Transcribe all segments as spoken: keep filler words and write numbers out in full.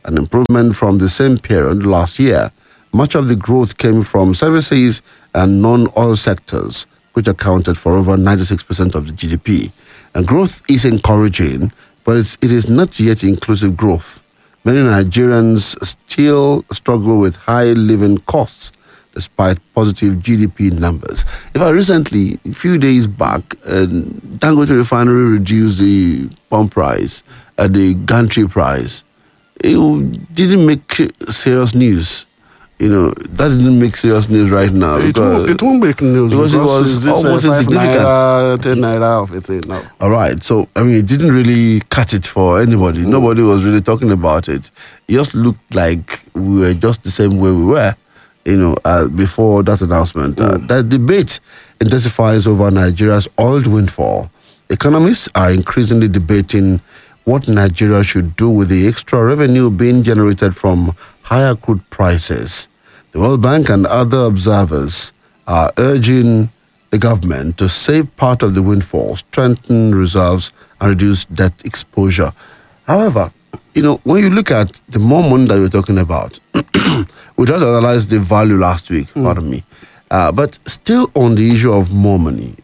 an improvement from the same period last year. Much of the growth came from services and non-oil sectors, which accounted for over ninety-six percent of the G D P. And growth is encouraging, but it's, it is not yet inclusive growth. Many Nigerians still struggle with high living costs despite positive G D P numbers. In fact, recently, a few days back, uh, Dangote Refinery reduced the pump price, uh, the gantry price. It didn't make serious news. You know, that didn't make serious news right now. It won't, it won't make news because, because it was almost insignificant. Naira, ten naira of a thing now. All right. So, I mean, it didn't really cut it for anybody. Mm. Nobody was really talking about it. It just looked like we were just the same way we were, you know, uh, before that announcement. Mm. Uh, that debate intensifies over Nigeria's oil windfall. Economists are increasingly debating what Nigeria should do with the extra revenue being generated from higher crude prices. The World Bank and other observers are urging the government to save part of the windfall, strengthen reserves, and reduce debt exposure. However, you know, when you look at the more money that we're talking about, we tried to analyze the value last week, mm. pardon me, uh, but still on the issue of more money,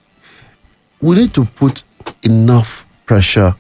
we need to put enough pressure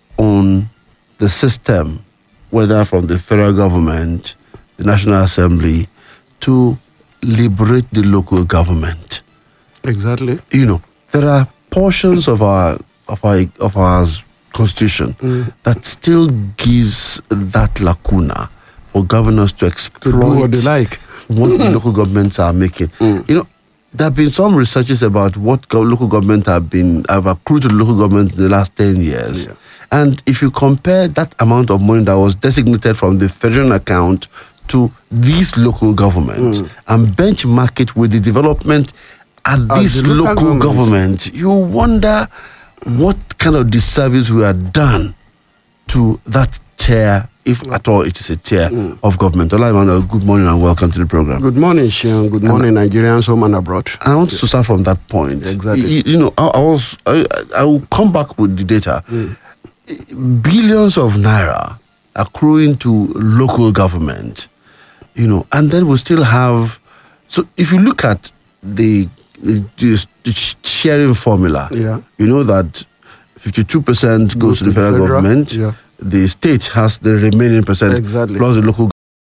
on the system, whether from the federal government, the National Assembly, to liberate the local government. Exactly. You know, there are portions of our of our of our constitution mm. that still gives that lacuna for governors to exploit to do what they like, what the local governments are making. Mm. You know, there have been some researches about what go- local government have been have accrued to the local government in the last ten years. Yeah. And if you compare that amount of money that was designated from the federal account to these local governments mm. and benchmark it with the development at uh, this local, local government, government, you wonder what kind of disservice we have done to that tier, if mm. at all it is a tier mm. of government. Ola Emmanuel, good morning and welcome to the program. Good morning, Sean. Good morning, and, Nigerians home and abroad. And I want to start from that point. Exactly. You, you know, I, I was I, I will come back with the data. Mm. Billions of naira accruing to local government, you know, and then we still have. So if you look at the, the, the sharing formula, yeah. you know that fifty-two percent goes to the federal, federal government. Yeah. The state has the remaining percent exactly. plus the local